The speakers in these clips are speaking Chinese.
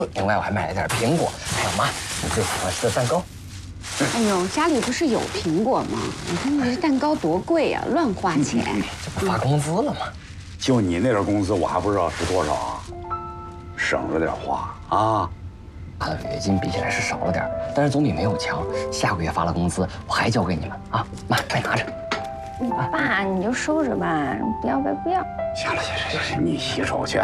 另外我还买了点苹果，还有妈你最喜欢吃的蛋糕。 哎呦，家里不是有苹果吗？你看那这蛋糕多贵啊，乱花钱。 这不发工资了吗？ 就你那点工资，我还不知道是多少啊，省着点花啊。 月金比起来是少了点，但是总比没有强。下个月发了工资，我还交给你们啊！妈，快拿着。 爸，你就收着吧，不要呗，不要。 行了，行，你洗手去。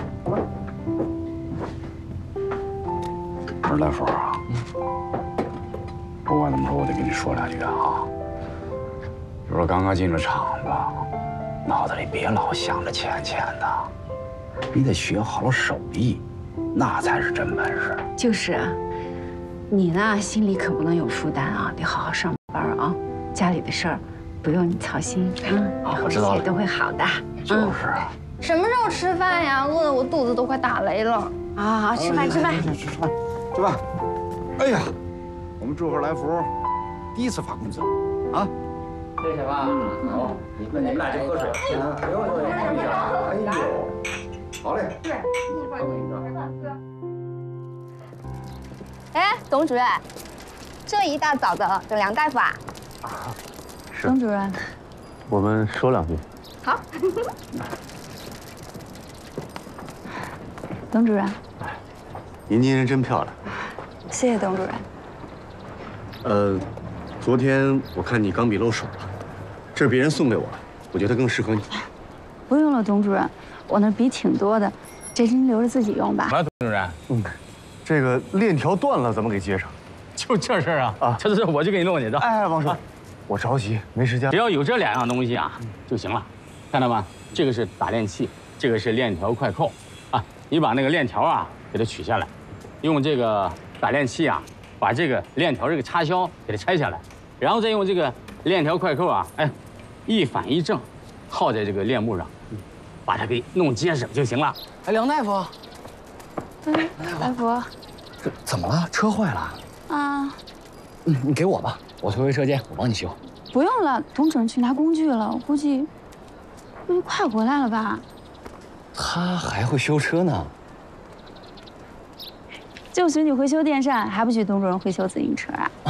不是来福啊，不管怎么说，我得跟你说两句啊。就说刚刚进了厂子，脑子里别老想着钱的，你得学好了手艺，那才是真本事。 就是啊，你呢心里可不能有负担啊，得好好上班啊。家里的事儿不用你操心啊， 我知道了， 一切都会好的。 就是啊。 什么时候吃饭呀？饿得我肚子都快打雷了。 啊，吃饭。 吃饭。哎呀，我们祝贺来福第一次发工资啊！ 谢谢爸。好，你们俩就喝水。不用。哎呦， 好嘞。 对，一会儿你吃饭哥。哎，董主任，这一大早的等梁大夫啊？ 是。 董主任， 我们说两句。 好。 董主任， 您今天真漂亮。 谢谢董主任。 昨天我看你钢笔漏手了，这是别人送给我的，我觉得更适合你。 不用了，董主任，我那笔挺多的，这您留着自己用吧。 什么，董主任？ 这个链条断了，怎么给接上？ 就这事儿啊！这我就给你弄，你知道？ 哎，王叔，我着急，没时间。 只要有这两样东西啊就行了，看到吗？这个是打链器，这个是链条快扣啊。你把那个链条啊给它取下来，用这个打链器啊把这个链条这个插销给它拆下来，然后再用这个链条快扣啊，一反一正，套在这个链木上，把它给弄结实就行了。 哎，梁大夫， 来福， 这怎么了？车坏了？ 啊， 你给我吧，我推回车间，我帮你修。 不用了，董主任去拿工具了，我估计快回来了吧。 他还会修车呢。 就许你会修电扇，还不许董主任会修自行车啊？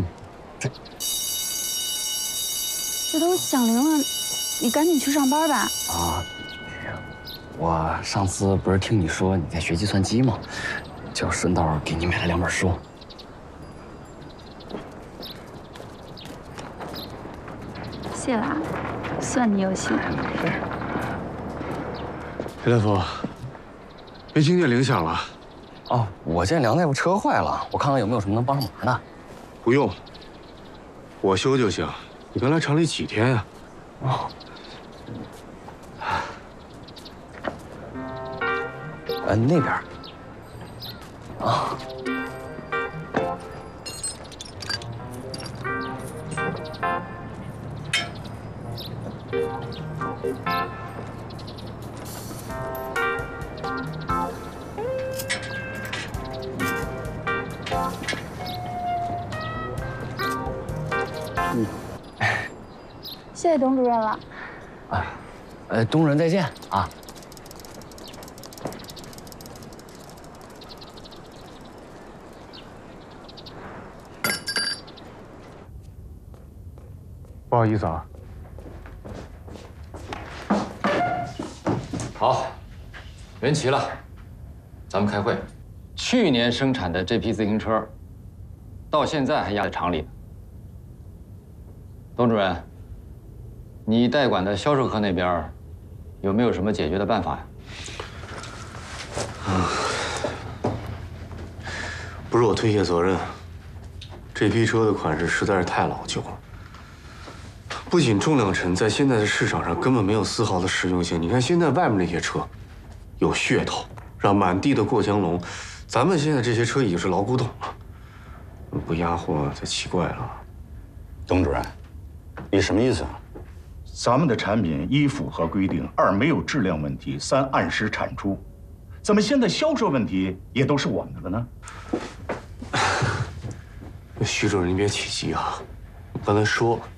这都响铃了，你赶紧去上班吧。 啊，我上次不是听你说你在学计算机吗？就顺道给你买了2本书。 谢啦，算你有心。 裴大夫，没听见铃响了。 哦，我见梁大夫车坏了，我看看有没有什么能帮上忙的。 不用，我修就行。你刚来厂里几天呀？ 那边。啊。 谢谢董主任了。 董主任再见啊。 不好意思啊。 好，人齐了，咱们开会。去年生产的这批自行车，到现在还压在厂里呢。董主任，你代管的销售科那边有没有什么解决的办法呀？ 不是我推卸责任，这批车的款式实在是太老旧了，不仅重量沉，在现在的市场上根本没有丝毫的实用性。你看现在外面那些车，有噱头，让满地的过江龙，咱们现在这些车已经是老古董了，不压货才奇怪了。 董主任，你什么意思啊？ 咱们的产品一符合规定，2没有质量问题，3按时产出，怎么现在销售问题也都是我们的了呢？ 徐主任，您别起急啊，我刚才说了。